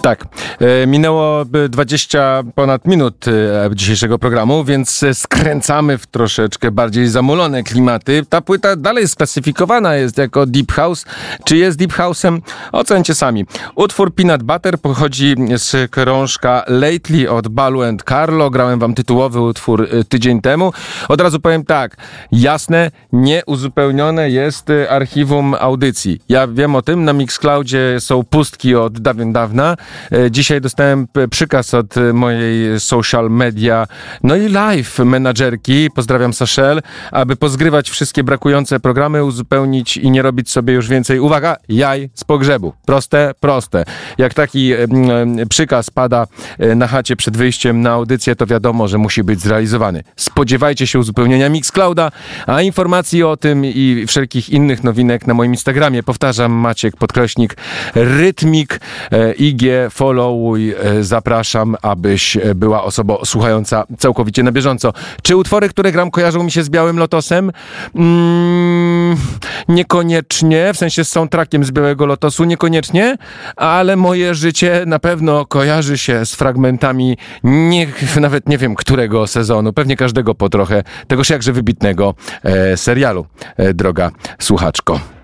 Tak, minęło 20 ponad minut dzisiejszego programu, więc skręcamy w troszeczkę bardziej zamulone klimaty. Ta płyta dalej sklasyfikowana jest jako Deep House. Czy jest Deep House'em? Ocencie sami. Utwór Peanut Butter pochodzi z krążka Lately od Balu & Carlo. Grałem wam tytułowy utwór tydzień temu. Od razu powiem tak, jasne, nieuzupełnione jest archiwum audycji. Ja wiem o tym, na Mixcloudzie są pustki od dawna. Dzisiaj dostałem przykaz od mojej social media, no i live menadżerki, pozdrawiam Saszel, aby pozgrywać wszystkie brakujące programy, uzupełnić i nie robić sobie już więcej, uwaga, jaj z pogrzebu. Proste. Jak taki przykaz pada na chacie przed wyjściem na audycję, to wiadomo, że musi być zrealizowany. Spodziewajcie się uzupełnienia Mixclouda, a informacji o tym i wszelkich innych nowinek na moim Instagramie, powtarzam, Maciek _ Rytmik, IG, followuj, zapraszam, abyś była osobą słuchająca całkowicie na bieżąco. Czy utwory, które gram, kojarzą mi się z Białym Lotosem? Niekoniecznie, w sensie z soundtrackiem z Białego Lotosu, niekoniecznie, ale moje życie na pewno kojarzy się z fragmentami, nawet nie wiem którego sezonu, pewnie każdego po trochę, tegoż jakże wybitnego serialu, droga słuchaczko.